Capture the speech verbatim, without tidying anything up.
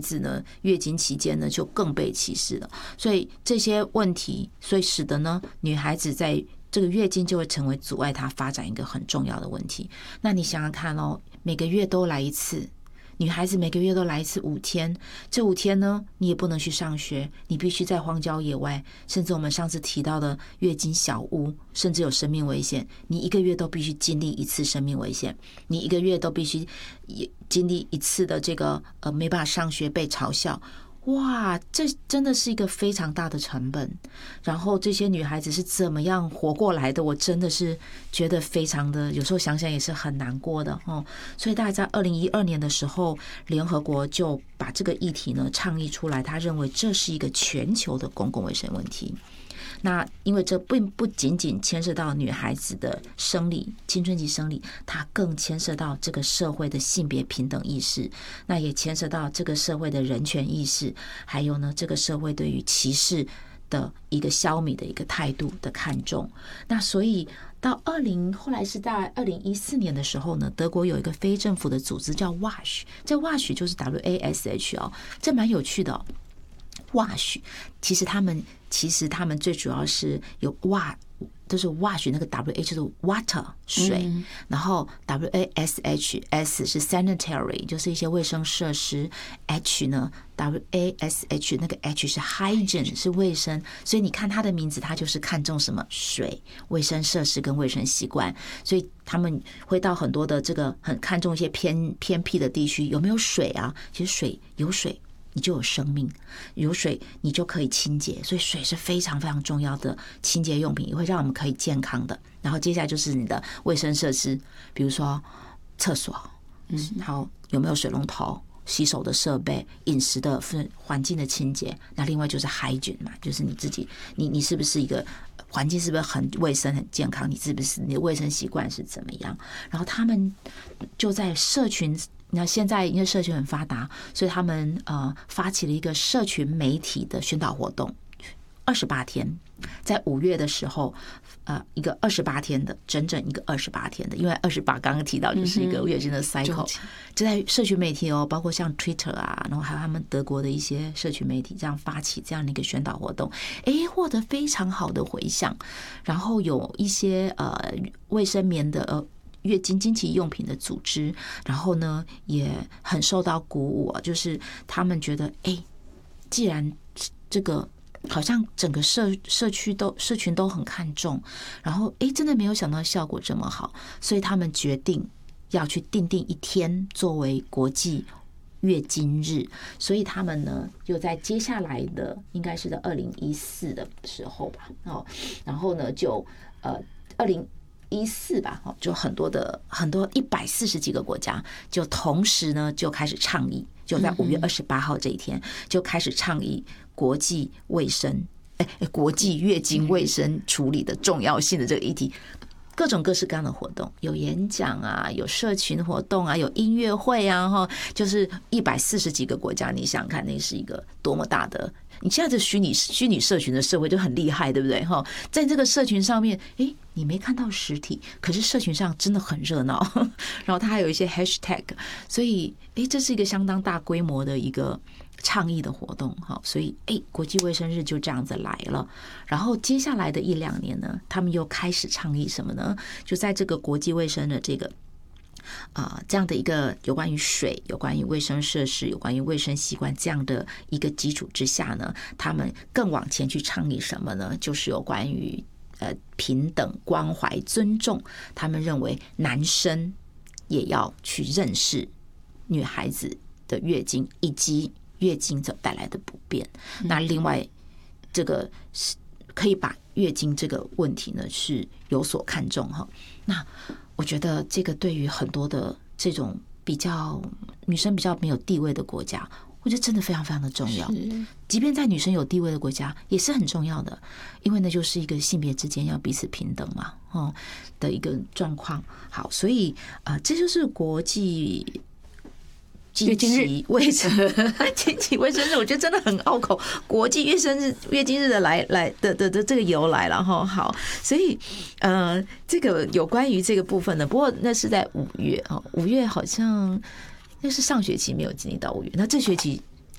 子呢月经期间呢就更被歧视了。所以这些问题，所以使得呢女孩子在这个月经就会成为阻碍她发展一个很重要的问题。那你想想看哦，每个月都来一次。女孩子每个月都来一次五天，这五天呢，你也不能去上学，你必须在荒郊野外，甚至我们上次提到的月经小屋，甚至有生命危险，你一个月都必须经历一次生命危险，你一个月都必须经历一次的这个呃没办法上学被嘲笑。哇，这真的是一个非常大的成本。然后这些女孩子是怎么样活过来的？我真的是觉得非常的，有时候想想也是很难过的哦。所以大概在二零一二年的时候，联合国就把这个议题呢倡议出来，他认为这是一个全球的公共卫生问题。那因为这并不仅仅牵涉到女孩子的生理青春期生理，它更牵涉到这个社会的性别平等意识，那也牵涉到这个社会的人权意识，还有呢这个社会对于歧视的一个消弭的一个态度的看重。那所以到二零后来是在二零一四年的时候呢，德国有一个非政府的组织叫 W A S H， 这 W A S H 就是 W A S H 哦，这蛮有趣的哦。wash 其实他们其实他们最主要是有 wash 都是 wash 那个 W H 就是 water 水、嗯、然后 W A S H S 是 sanitary 就是一些卫生设施， H 呢 W A S H 那个 H 是 hygiene 是卫生，所以你看它的名字它就是看重什么水卫生设施跟卫生习惯，所以他们会到很多的这个很看重一些偏偏僻的地区，有没有水啊？其实水有水你就有生命，有水你就可以清洁，所以水是非常非常重要的清洁用品，也会让我们可以健康的。然后接下来就是你的卫生设施，比如说厕所，然后有没有水龙头、洗手的设备、饮食的环境的清洁。那另外就是 hygiene 嘛，就是你自己，你你是不是一个环境是不是很卫生、很健康？你是不是你的卫生习惯是怎么样？然后他们就在社群。那现在因为社群很发达，所以他们呃发起了一个社群媒体的宣导活动，二十八天，在五月的时候，呃，一个二十八天的，整整一个二十八天的，因为二十八刚刚提到就是一个月经的 cycle，、嗯、就在社群媒体哦，包括像 Twitter 啊，然后还有他们德国的一些社群媒体这样发起这样的一个宣导活动，哎，获得非常好的回响，然后有一些呃卫生棉的呃。月经经期用品的组织，然后呢也很受到鼓舞啊，就是他们觉得，哎，既然这个好像整个社社区都社群都很看重，然后哎，真的没有想到效果这么好，所以他们决定要去定定一天作为国际月经日，所以他们呢就在接下来的应该是在二零一四的时候吧，哦，然后呢就呃二零。一四吧，就很多的很多一百四十几个国家，就同时呢就开始倡议，就在五月二十八号这一天就开始倡议国际卫生，哎，国际月经卫生处理的重要性的这个议题。各种各式各样的活动，有演讲啊，有社群活动啊，有音乐会啊，哈，就是一百四十几个国家，你想想看，那是一个多么大的！你现在这虚拟虚拟社群的社会就很厉害，对不对？哈，在这个社群上面，哎，你没看到实体，可是社群上真的很热闹，然后它还有一些 hashtag， 所以，哎，这是一个相当大规模的一个倡议的活动，好，所以哎，国际卫生日就这样子来了。然后接下来的一两年呢，他们又开始倡议什么呢？就在这个国际卫生的这个啊、呃、这样的一个有关于水、有关于卫生设施、有关于卫生习惯这样的一个基础之下呢，他们更往前去倡议什么呢？就是有关于呃平等、关怀、尊重。他们认为男生也要去认识女孩子的月经以及月经所带来的不便。那另外，这个是可以把月经这个问题呢是有所看重哈。那我觉得这个对于很多的这种比较女生比较没有地位的国家，我觉得真的非常非常的重要。即便在女生有地位的国家也是很重要的，因为那就是一个性别之间要彼此平等嘛，哦的一个状况。好，所以啊、呃，这就是国际经期卫生经期卫生日，我觉得真的很拗口。国际月生日、月经日的来来的的的这个由来了哈。好，所以呃，这个有关于这个部分呢，不过那是在五月啊，五月好像那是上学期没有经历到五月，那这学期